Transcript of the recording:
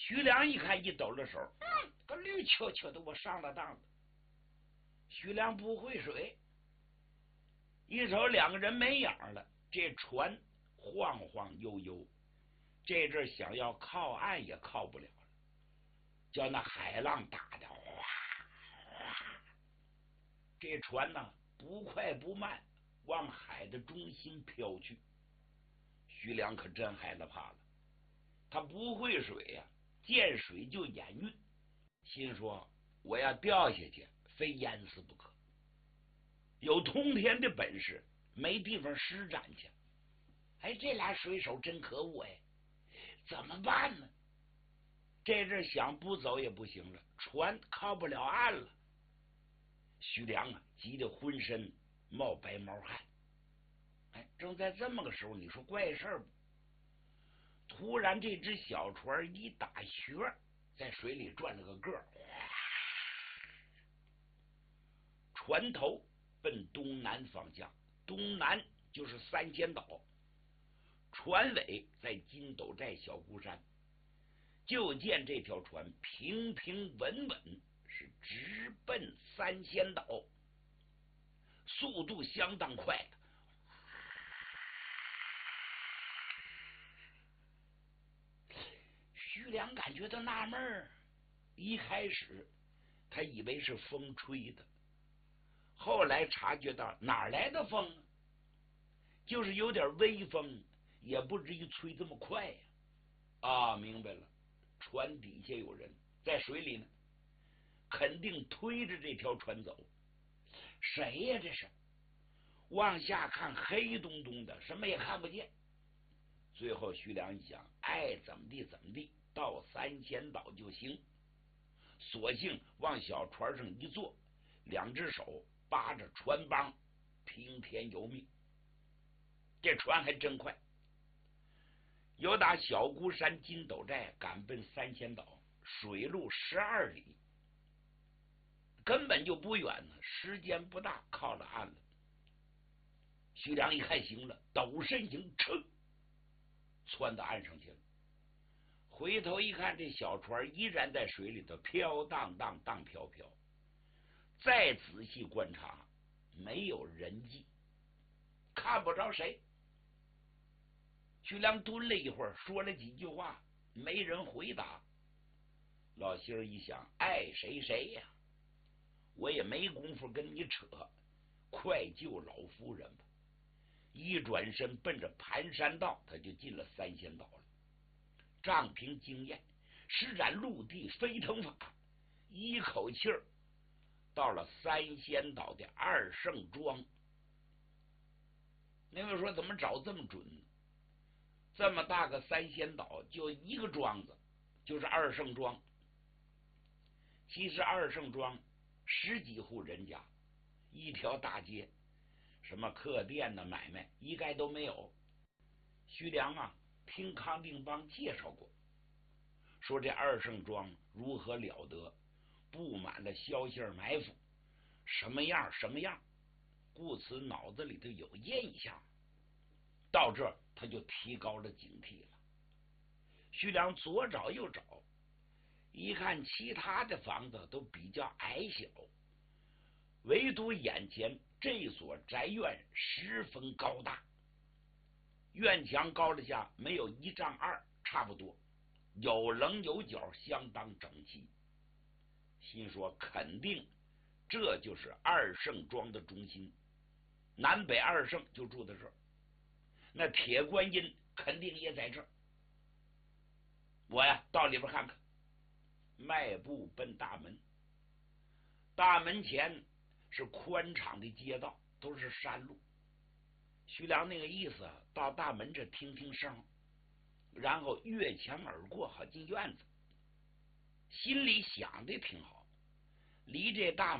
徐良一看，一抖了手，个绿球球的，我上了当了。徐良不会水，一瞅两个人没影了，这船晃晃悠悠，这阵想要靠岸也靠不了了，叫那海浪打的哗哗，这船呢不快不慢往海的中心飘去。徐良可真害了怕了，他不会水呀，见水就眼晕，心说我要掉下去非淹死不可，有通天的本事没地方施展去。哎，这俩水手真可恶哎，怎么办呢？这阵想不走也不行了，船靠不了岸了。徐良啊，急得浑身冒白毛汗。哎，正在这么个时候，你说怪事不？突然这只小船一打旋，在水里转了个个，船头奔东南方向，东南就是三仙岛，船尾在金斗寨小孤山。就见这条船平平稳稳，是直奔三仙岛，速度相当快的。徐良感觉到纳闷儿，一开始他以为是风吹的，后来察觉到哪来的风，就是有点微风，也不至于吹这么快呀。啊，明白了，船底下有人在水里呢，肯定推着这条船走。谁呀？这是？往下看，黑洞洞的，什么也看不见。最后徐良一想，爱怎么地怎么地，到三仙岛就行。索性往小船上一坐，两只手扒着船帮，听天由命。这船还真快，由打小孤山金斗寨赶奔三仙岛，水路12里，根本就不远呢，时间不大，靠了岸了。徐良一看行了，抖身形，噌，窜到岸上去了。回头一看，这小船依然在水里头飘荡荡荡飘飘。再仔细观察，没有人迹，看不着谁。徐良蹲了一会儿，说了几句话，没人回答。老心儿一想，爱谁谁呀，我也没工夫跟你扯，快救老夫人吧。一转身奔着盘山道，他就进了三仙岛了。仗凭经验，施展陆地飞腾法，一口气儿到了三仙岛的二圣庄。那位说怎么找这么准呢？这么大个三仙岛，就一个庄子，就是二圣庄。其实二圣庄10几户人家，一条大街，什么客店的买卖一概都没有。徐良啊，听康定邦介绍过，说这二圣庄如何了得，布满了消息埋伏，什么样什么样，故此脑子里头有印象。到这他就提高了警惕了。徐良左找右找，一看其他的房子都比较矮小，唯独眼前这所宅院十分高大，院墙高了下没有1丈2，差不多有棱有角，相当整齐。心说肯定这就是二圣庄的中心，南北二圣就住在这儿，那铁观音肯定也在这儿。我呀到里边看看。迈步奔大门，大门前是宽敞的街道，都是山路。徐良那个意思，到大门这听听声，然后越墙而过，好进院子。心里想的挺好，离这大